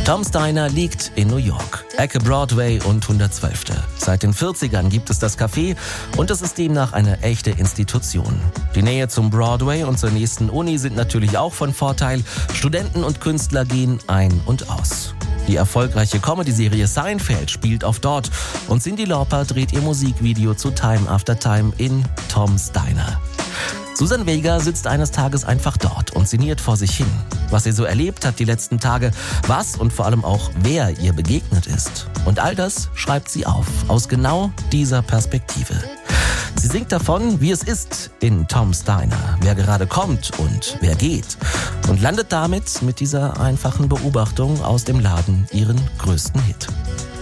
Tom's Diner liegt in New York, Ecke Broadway und 112. Seit den 40ern gibt es das Café und es ist demnach eine echte Institution. Die Nähe zum Broadway und zur nächsten Uni sind natürlich auch von Vorteil. Studenten und Künstler gehen ein und aus. Die erfolgreiche Comedy-Serie Seinfeld spielt oft dort und Cyndi Lauper dreht ihr Musikvideo zu Time After Time in Tom's Diner. Susan Vega sitzt eines Tages einfach dort und sinniert vor sich hin. Was sie so erlebt hat die letzten Tage, was und vor allem auch wer ihr begegnet ist. Und all das schreibt sie auf, aus genau dieser Perspektive. Sie singt davon, wie es ist in Tom's Diner, wer gerade kommt und wer geht. Und landet damit mit dieser einfachen Beobachtung aus dem Laden ihren größten Hit.